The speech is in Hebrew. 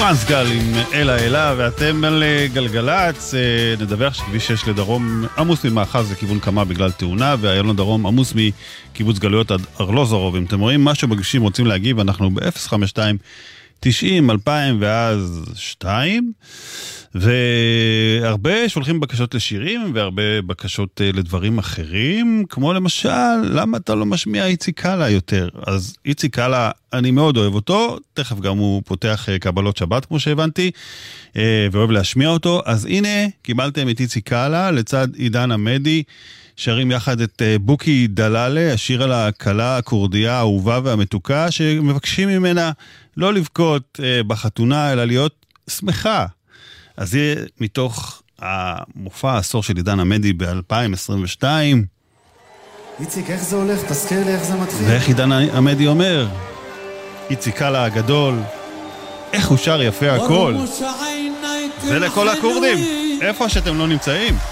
טרנסגל עם אלה אלה, ואתם על גלגלץ. נדווח שכביש 6 לדרום עמוס ממאחז לכיוון קמה בגלל תאונה, והיום לדרום עמוס מקיבוץ גלויות עד ארלוזורוב. אם אתם רואים משהו בכבישים רוצים להגיב, אנחנו ב-052 90 2000 ואז 2, והרבה שולחים בקשות לשירים והרבה בקשות לדברים אחרים, כמו למשל, למה אתה לא משמיע איציק קאלה יותר? אז איציק קאלה, אני מאוד אוהב אותו, תכף גם הוא פותח קבלות שבת כמו שהבנתי, ואוהב להשמיע אותו. אז הנה, קיבלתם את איציק קאלה לצד עידן עמדי, שרים יחד את בוקי דללה, השיר על הקלה הקורדיה האהובה והמתוקה, שמבקשים ממנה לא לבכות בחתונה, אלא להיות שמחה. אז זה מתוך המופע העשור של עידן עמדי ב-2022. איציק, איך זה הולך? תזכיר לי איך זה מתחיל. ואיך עידן עמדי אומר, איציק קאלה הגדול, איך הוא שר יפה הכל. זה לכל הקורדים, איפה שאתם לא נמצאים.